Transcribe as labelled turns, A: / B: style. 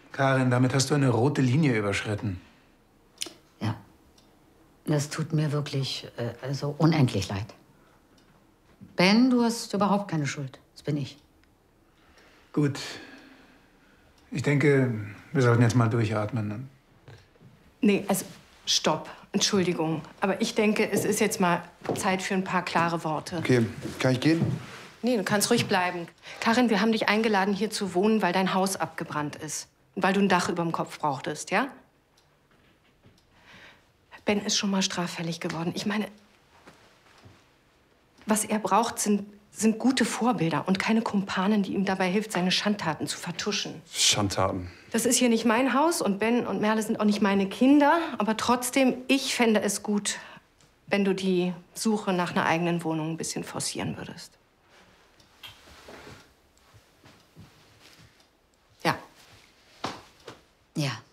A: Karin, damit hast du eine rote Linie überschritten.
B: Ja. Das tut mir wirklich also unendlich leid. Ben, du hast überhaupt keine Schuld. Das bin ich.
A: Gut. Ich denke, wir sollten jetzt mal durchatmen.
C: Nee, also stopp. Entschuldigung. Aber ich denke, es ist jetzt mal Zeit für ein paar klare Worte.
D: Okay, kann ich gehen?
C: Nee, du kannst ruhig bleiben. Karin, wir haben dich eingeladen, hier zu wohnen, weil dein Haus abgebrannt ist. Und weil du ein Dach über dem Kopf brauchtest, ja? Ben ist schon mal straffällig geworden. Ich meine, was er braucht, sind gute Vorbilder und keine Kumpanen, die ihm dabei hilft, seine Schandtaten zu vertuschen.
D: Schandtaten.
C: Das ist hier nicht mein Haus und Ben und Merle sind auch nicht meine Kinder. Aber trotzdem, ich fände es gut, wenn du die Suche nach einer eigenen Wohnung ein bisschen forcieren würdest. Ja.
B: Ja.